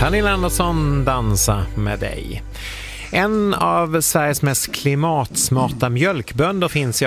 Pernilla Andersson, dansa med dig. En av Sveriges mest klimatsmarta mjölkbönder finns i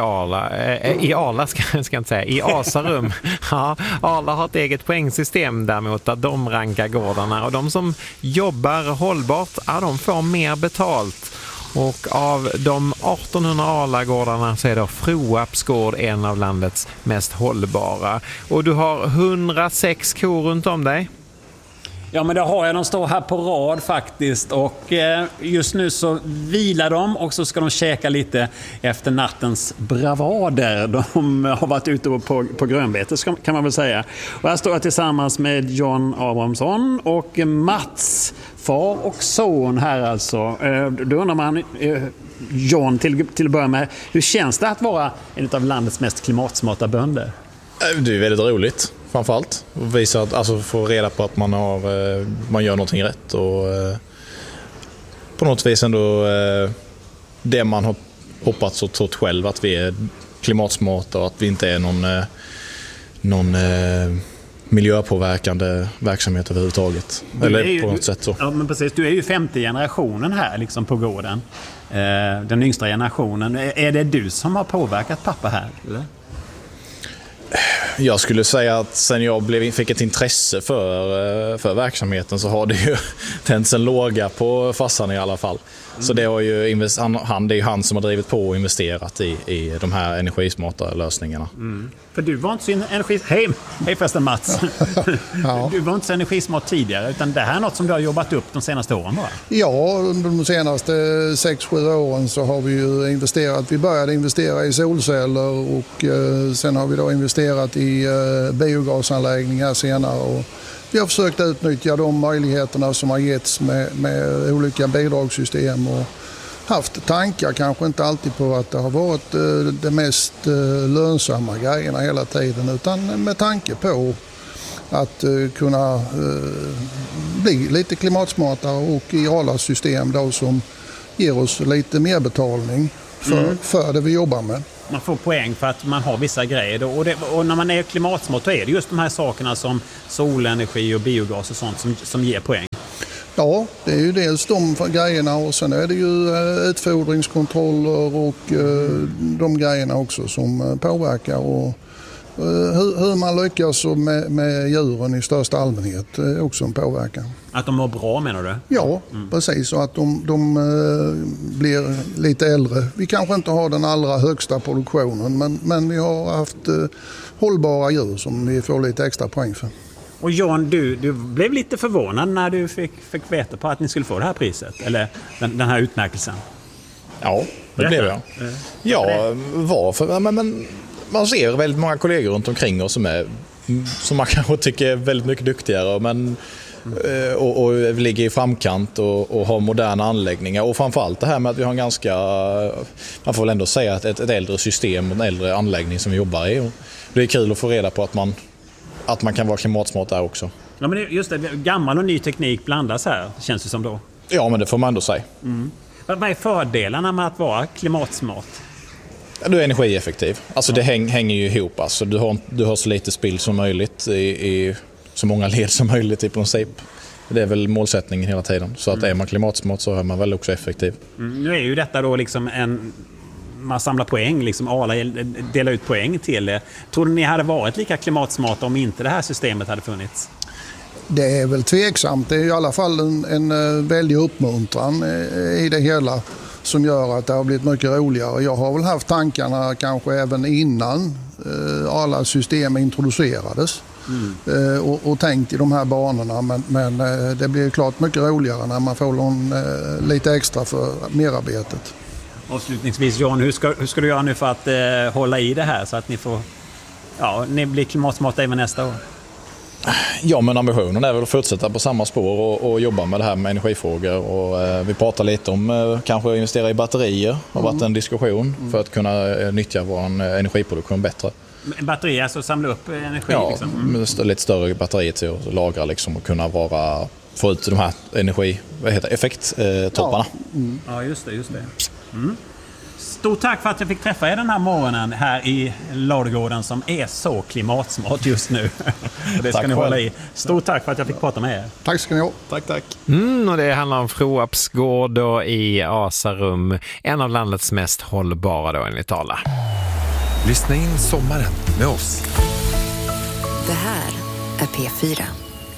i Asarum. Ja, Arla har ett eget poängsystem däremot där de rankar gårdarna, och de som jobbar hållbart, de får mer betalt. Och av de 1800 Arla-gårdarna så är då Froarps gård en av landets mest hållbara. Och du har 106 kor runt om dig. Ja, men det har jag. De står här på rad faktiskt, och just nu så vilar de och så ska de käka lite efter nattens bravader. De har varit ute på grönbete kan man väl säga. Och här står jag tillsammans med John Abrahamsson och Mats, far och son här alltså. Då undrar man, John, till att börja med, hur känns det att vara en av landets mest klimatsmarta bönder? Det är väldigt roligt. Framförallt visa att, alltså, få reda på att man gör någonting rätt och på något vis ändå det man har hoppats och trott själv, att vi är klimatsmarta och att vi inte är någon miljöpåverkande verksamhet överhuvudtaget. Eller på något sätt så. Ja, men precis. Du är ju 50 generationen här liksom på gården. Den yngsta generationen. Är det du som har påverkat pappa här, eller? Jag skulle säga att sen jag fick ett intresse för verksamheten så har det ju tänts en låga på farsan i alla fall. Så det har ju det är ju han som har drivit på och investerat i de här energismarta lösningarna. För du var inte så Hej förresten Mats. Ja. Du var inte så energismart tidigare, utan det här är något som du har jobbat upp de senaste åren, va? Ja, under de senaste 6-7 åren så har vi ju investerat. Vi började investera i solceller och sen har vi då investerat i biogasanläggningar senare, och vi har försökt utnyttja de möjligheterna som har getts med olika bidragssystem och haft tankar kanske inte alltid på att det har varit det mest lönsamma grejerna hela tiden, utan med tanke på att kunna bli lite klimatsmartare och i alla system då som ger oss lite mer betalning för det vi jobbar med. Man får poäng för att man har vissa grejer då. Och när man är klimatsmart, då är det just de här sakerna som solenergi och biogas och sånt som ger poäng. Ja, det är ju dels de grejerna, och sen är det ju utfodringskontroller och de grejerna också som påverkar, och hur man lyckas med djuren i största allmänhet är också en påverkan. Att de mår bra, menar du? Ja, precis. Så att de blir lite äldre. Vi kanske inte har den allra högsta produktionen, men vi har haft hållbara djur som vi får lite extra poäng för. Och John, du blev lite förvånad när du fick veta på att ni skulle få det här priset, eller den här utmärkelsen. Ja, det blev jag. Ja, varför? Men man ser väldigt många kollegor runt omkring oss som man kanske tycker är väldigt mycket duktigare, men och ligger i framkant och har moderna anläggningar, och framförallt det här med att vi har man får väl ändå säga att ett äldre system och en äldre anläggning som vi jobbar i, och det är kul att få reda på att man kan vara klimatsmart där också. Ja, men just det, gammal och ny teknik blandas här, känns det som då. Ja, men det får man ändå säga. Vad är fördelarna med att vara klimatsmart? Du är energieffektiv. Alltså det hänger ju ihop. Alltså du har så lite spill som möjligt i så många led som möjligt i princip. Det är väl målsättningen hela tiden. Så att är man klimatsmart så är man väl också effektiv. Nu är ju detta då liksom man samlar poäng, liksom Arla delar ut poäng till det. Tror ni hade varit lika klimatsmarta om inte det här systemet hade funnits? Det är väl tveksamt. Det är i alla fall en väldig uppmuntran i det hela som gör att det har blivit mycket roligare. Jag har väl haft tankarna kanske även innan alla system introducerades och tänkt i de här banorna, men det blir klart mycket roligare när man får lite extra för merarbetet. Avslutningsvis, John, hur ska du göra nu för att hålla i det här så att ni blir klimatsmarta även nästa år? Ja, men ambitionen är väl att fortsätta på samma spår och jobba med det här med energifrågor, och vi pratar lite om kanske investera i batterier. Det har varit en diskussion för att kunna nyttja vår energiproduktion bättre. Batteri, alltså samla upp energi? Ja, liksom. Lite större batterier till att lagra liksom, och kunna få ut de här effekttopparna. Ja, just det. Stort tack för att jag fick träffa er den här morgonen här i ladugården som är så klimatsmart just nu. Och det ska Tack ni hålla själv. i. Stort tack för att jag fick prata med er. Tack ska ni ha. Tack. Och det handlar om Froarps gård då i Asarum, en av landets mest hållbara då enligt alla. Lyssna in sommaren med oss. Det här är P4.